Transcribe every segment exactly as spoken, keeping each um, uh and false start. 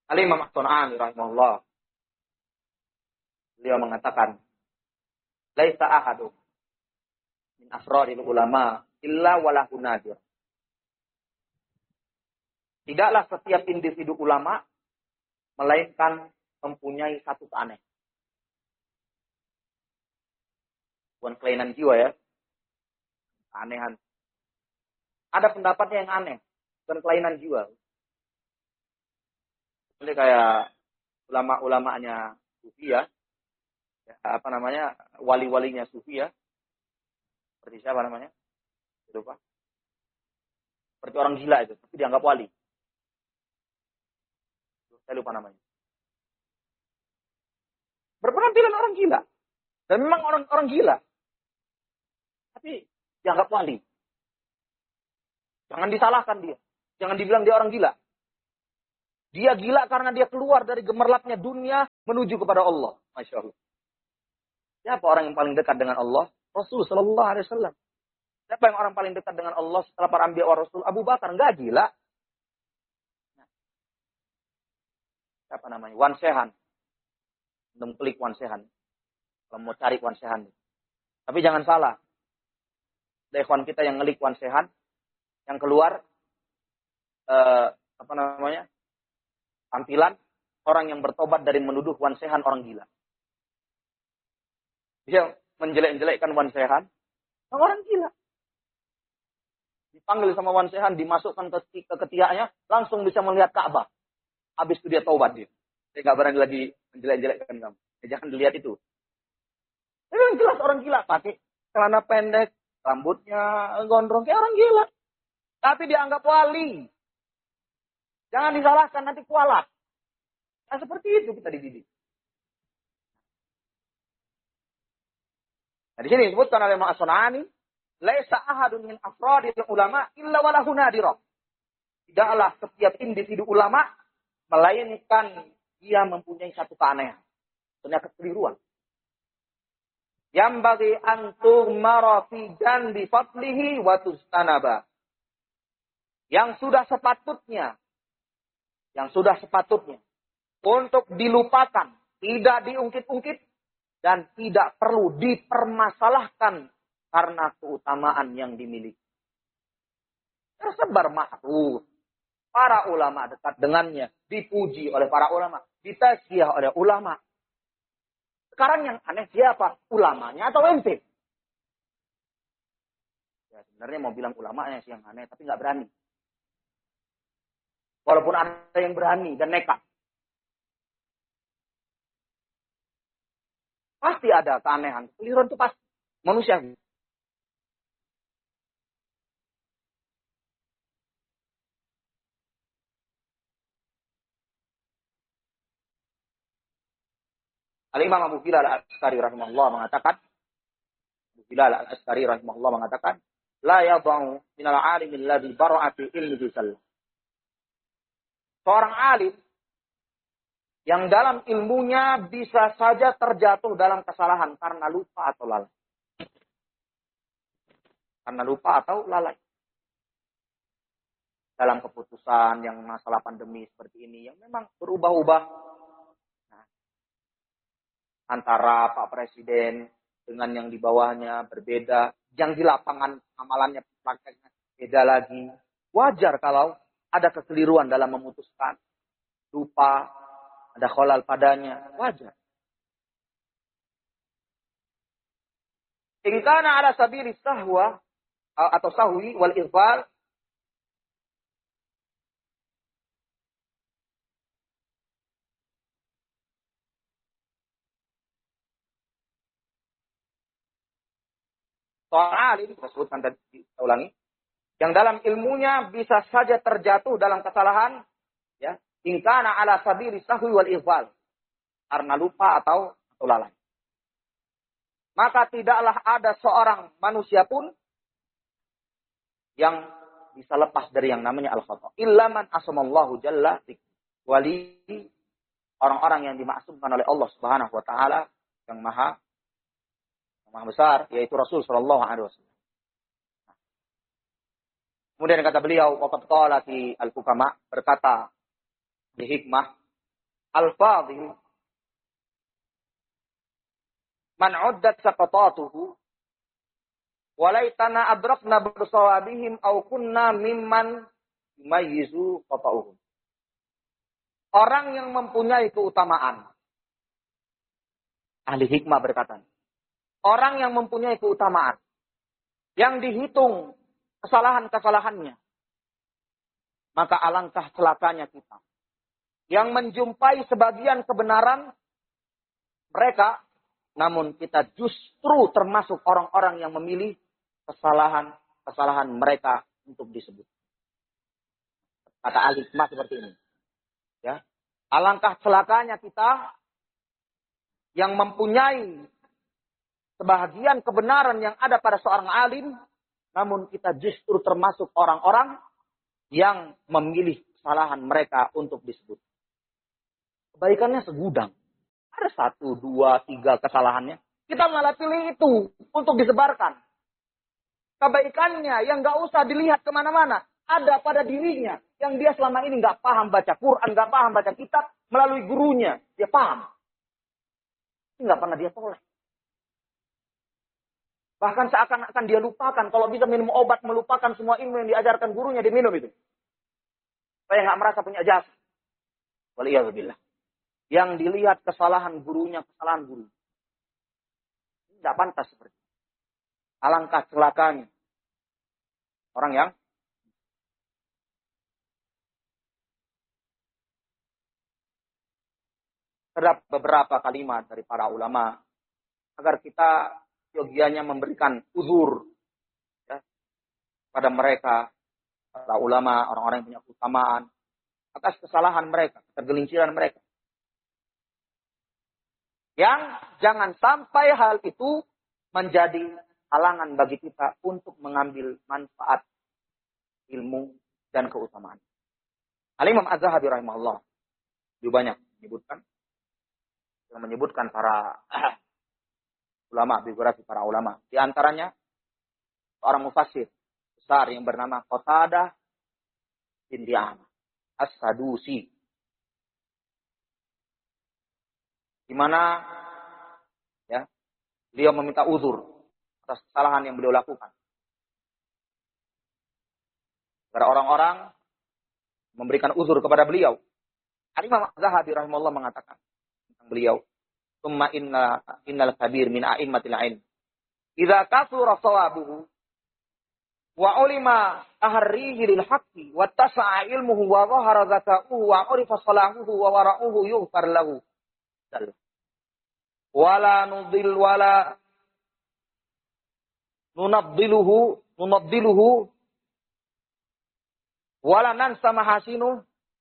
Al-Imam As-Sun'ani rahimahullah, beliau mengatakan, laisa ahadun min afradil ulama illa walahu nadir. Tidaklah setiap individu ulama melainkan mempunyai satu keanehan. Bukan kelainan jiwa ya. Keanehan. Ada pendapatnya yang aneh. Bukan kelainan jiwa. Jadi kayak ulama-ulamanya Sufi ya. Ya, apa namanya, wali-walinya Sufi ya. Seperti siapa namanya? Lupa. Seperti orang gila itu. Tapi dianggap wali. Saya lupa namanya. Berpenampilan orang gila. Dan memang orang-orang gila. Tapi dianggap wali. Jangan disalahkan dia. Jangan dibilang dia orang gila. Dia gila karena dia keluar dari gemerlapnya dunia menuju kepada Allah. Masya Allah. Siapa orang yang paling dekat dengan Allah? Rasul Sallallahu Alaihi Wasallam. Siapa yang orang paling dekat dengan Allah setelah para anbiya wa rasul? Abu Bakar. Enggak gila. Apa namanya? Wan Sehan. Klik Wan Sehan. Kalau mau cari Wan Sehan. Tapi jangan salah. Ada ikhwan kita yang ngelik Wan Sehan. Yang keluar. Eh, apa namanya? Tampilan. Orang yang bertobat dari menuduh Wan Sehan orang gila. Dia menjelek-jelekkan Wan Sehan. Orang gila. Dipanggil sama Wan Sehan. Dimasukkan ke, ke ketiaknya. Langsung bisa melihat Ka'bah. Habis itu dia taubat dia. Saya nggak berani lagi menjelek-jelekkan kamu. Ya, jangan dilihat itu. Tapi yang jelas orang gila. Pakai celana pendek. Rambutnya gondrong. Kayak orang gila. Tapi dianggap wali. Jangan disalahkan. Nanti kualat. Nah seperti itu kita dididik. Nah di sini disebutkan oleh Imam As-Sun'ani. Laisa ahadun min afradil ulama illa walahu nadirah. Tidaklah setiap individu ulama melainkan dia mempunyai satu keanehan. Ternyata kekeliruan. Yang bagi antum marafi janbi fadlihi wa tustanaba. Yang sudah sepatutnya. Yang sudah sepatutnya. Untuk dilupakan. Tidak diungkit-ungkit. Dan tidak perlu dipermasalahkan. Karena keutamaan yang dimiliki. Tersebar ma'ruf. Para ulama dekat dengannya. Dipuji oleh para ulama. Ditazkiyah oleh ulama. Sekarang yang aneh siapa? Ulamanya atau ente? Ya, sebenarnya mau bilang ulamanya sih yang aneh. Tapi nggak berani. Walaupun ada yang berani dan nekat. Pasti ada keanehan. Keliruan itu pasti. Manusia. Al-Imam Abu Bilal Al-Askari rahimahullah mengatakan, Abu Bilal Al-Askari rahimahullah mengatakan, la yadha'u minal alim alladhi bara'a fi ilmihi sallam. Seorang alim yang dalam ilmunya bisa saja terjatuh dalam kesalahan karena lupa atau lalai. Karena lupa atau lalai. Dalam keputusan yang masalah pandemi seperti ini yang memang berubah-ubah. Antara Pak Presiden dengan yang di bawahnya berbeda. Yang di lapangan amalannya prakteknya beda lagi. Wajar kalau ada kekeliruan dalam memutuskan. Lupa, ada kholal padanya. Wajar. In kana ala sabili sahwa atau sahwi wal ighfal soal alim, kita sebutkan tadi, kita ulangi, yang dalam ilmunya bisa saja terjatuh dalam kesalahan, ya, in kana ala sabili sahwi wal ighfal, karena lupa atau, atau lalai. Maka tidaklah ada seorang manusia pun yang bisa lepas dari yang namanya al-khata. Illa man asamallahu jalla wali, orang-orang yang dimaksumkan oleh Allah Subhanahu wa taala yang maha Maha besar, yaitu Rasul Sallallahu Alaihi Wasallam. Kemudian kata beliau, waqad qala fi al-hukama, berkata di hikmah, al-fadhil man uddat saqatatuhu walaitana adrakna bersawabihim aw kunna mimman yumayyizu qata'uhum. Orang yang mempunyai keutamaan. Ahli hikmah berkata, orang yang mempunyai keutamaan, yang dihitung kesalahan-kesalahannya, maka alangkah celakanya kita. Yang menjumpai sebagian kebenaran mereka, namun kita justru termasuk orang-orang yang memilih kesalahan-kesalahan mereka untuk disebut. Kata ahli hikmah seperti ini. Ya, alangkah celakanya kita yang mempunyai sebahagian kebenaran yang ada pada seorang alim, namun kita justru termasuk orang-orang yang memilih kesalahan mereka untuk disebut. Kebaikannya segudang. Ada satu, dua, tiga kesalahannya. Kita malah pilih itu untuk disebarkan. Kebaikannya yang gak usah dilihat kemana-mana. Ada pada dirinya. Yang dia selama ini gak paham baca Quran, gak paham baca kitab. Melalui gurunya, dia paham. Ini gak pernah dia tolak. Bahkan seakan-akan dia lupakan. Kalau bisa minum obat, melupakan semua ilmu yang diajarkan gurunya, dia minum itu. Supaya gak merasa punya jasa. Waliyahzubillah. Yang dilihat kesalahan gurunya, kesalahan guru. Ini gak pantas seperti itu. Alangkah celakanya. Orang yang terdapat beberapa kalimat dari para ulama agar kita yogianya memberikan uzur ya, pada mereka, para ulama, orang-orang yang punya keutamaan atas kesalahan mereka, tergelinciran mereka. Yang jangan sampai hal itu menjadi halangan bagi kita untuk mengambil manfaat ilmu dan keutamaan. Al-Imam Az-Zahabi rahimahullah lebih banyak menyebutkan yang menyebutkan para ulama, biografi para ulama. Di antaranya seorang mufassir besar yang bernama Qatadah bin Di'amah As-Sadusi. Di mana ya, beliau meminta uzur atas kesalahan yang beliau lakukan. Para orang-orang memberikan uzur kepada beliau. Al-Imam Az-Zahabi rahimahullah mengatakan tentang beliau, "Tsumma inna innal kabir min a'immatil ilm. Idza kasura shawabuhu wa ulima ahrihi lil haqqi wa tasa'a ilmuhu wa dhahara zaka'uhu wa urifa salahuhu wa wara'uhu yughfar lahu. Wala nudil wala nunaddiluhu nunaddiluhu wala nansa mahasinu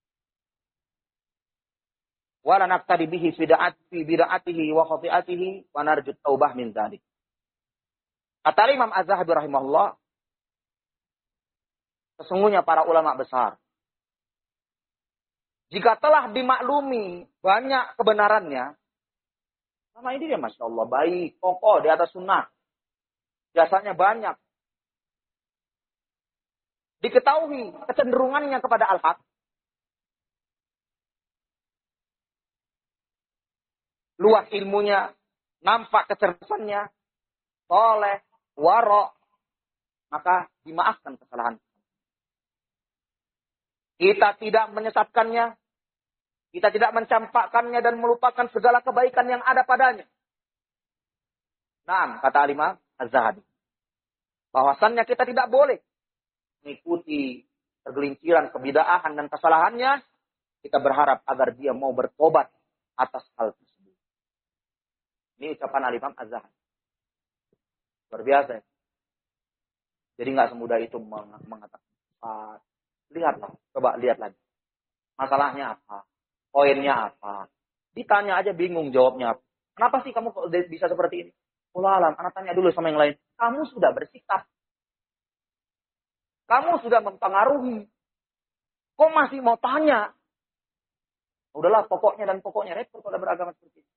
wala naqtadi bihi bid'at fi bid'atihi wa khati'atihi wa narju taubah min dzalik." Kata Imam Az-Zahabi rahimahullah, sesungguhnya para ulama besar, jika telah dimaklumi banyak kebenarannya, sama ini dia Masya Allah baik, kokoh di atas sunnah, jasanya banyak, diketahui kecenderungannya kepada al-haq, luas ilmunya, nampak kecerdasannya, soleh, warok, maka dimaafkan kesalahan. Kita tidak menyesatkannya, kita tidak mencampakkannya dan melupakan segala kebaikan yang ada padanya. Nah, kata Al-Imam Az-Zahabi, bahwasannya kita tidak boleh mengikuti tergelinciran kebidaahan dan kesalahannya. Kita berharap agar dia mau bertobat atas hal tersebut. Ini ucapan Al-Imam Az-Zahabi. Luar biasa. Jadi nggak semudah itu mengatakan. Ah, lihatlah, coba lihat lagi. Masalahnya apa? Poinnya apa? Ditanya aja bingung jawabnya apa. Kenapa sih kamu kok bisa seperti ini? Allah alam, anak tanya dulu sama yang lain. Kamu sudah bersikap. Kamu sudah mempengaruhi. Kok masih mau tanya? Udahlah, pokoknya dan pokoknya repot kalau beragama seperti ini.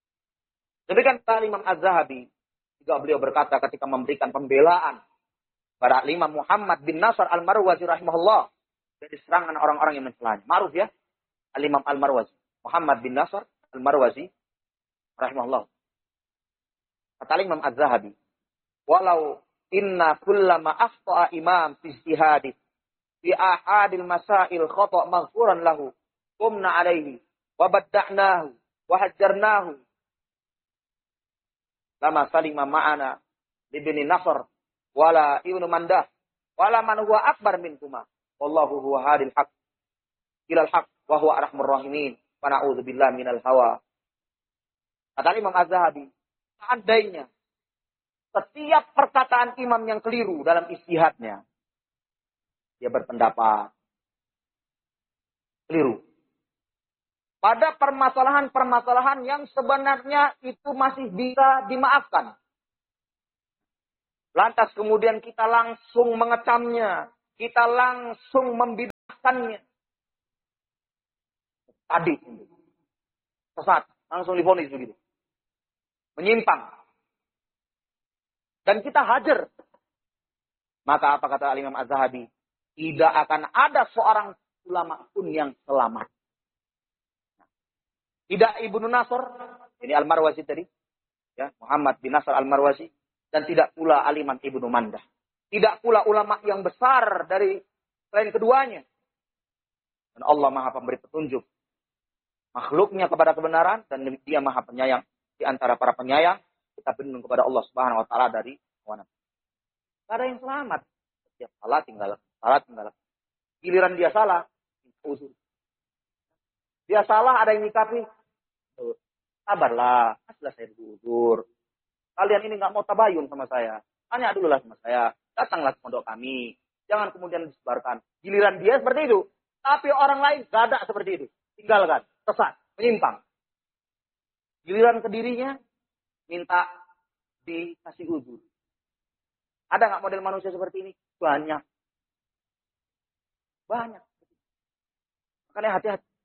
Demikian kata Imam Az-Zahabi, juga beliau berkata ketika memberikan pembelaan pada Imam Muhammad bin Nasr Al-Marwazi rahimahullah dari serangan orang-orang yang mencelanya. Ma'ruf ya, Al-Imam Al-Marwazi, Muhammad bin Nasr Al-Marwazi rahimahullah. Kata Imam Az-Zahabi, walau inna kullama akhta'a imam fi ijtihadi fi ahadil masail khata' maghfuran lahu qumna alaihi wa badda'nahu wa hajjarnahu lama salima ma'ana libni Nasr wala ibnu Mandah wala man huwa akbar minkuma wallahu huwa hadil haq ilal haq wa huwa arhamur rahimin wa na'udzu billahi minal hawa. Kata Imam Az-Zahabi, seandainya setiap perkataan imam yang keliru dalam ijtihadnya, dia berpendapat keliru pada permasalahan-permasalahan yang sebenarnya itu masih bisa dimaafkan. Lantas kemudian kita langsung mengecamnya, kita langsung membid'ahkannya. Tadi sesat, langsung divonis begitu. Menyimpang. Dan kita hajar. Maka apa kata Imam Az-Zahabi? Tidak akan ada seorang ulama pun yang selamat. Tidak Ibnu Nasr, ini Al-Marwazi tadi, ya, Muhammad bin Nasr Al-Marwazi, dan tidak pula Al-Imam Ibnu Mandah. Tidak pula ulama yang besar dari selain keduanya. Dan Allah Maha Pemberi petunjuk makhluknya kepada kebenaran, dan Dia Maha Penyayang di antara para penyayang. Kita berlindung kepada Allah Subhanahu wa taala dari hawa nafsu. Tidak ada yang selamat. Setiap salah tinggal salah tinggal. Giliran dia salah, uzur. Dia salah ada yang nyikapi. Sabarlah, kasihlah saya uzur. Kalian ini nggak mau tabayun sama saya. Tanya dulu lah sama saya. Datanglah ke pondok kami. Jangan kemudian disebarkan. Giliran dia seperti itu. Tapi orang lain gak ada seperti itu. Tinggalkan, sesat, menyimpang. Giliran ke dirinya, minta dikasih uzur. Ada nggak model manusia seperti ini? Banyak. Banyak. Makanya hati-hati.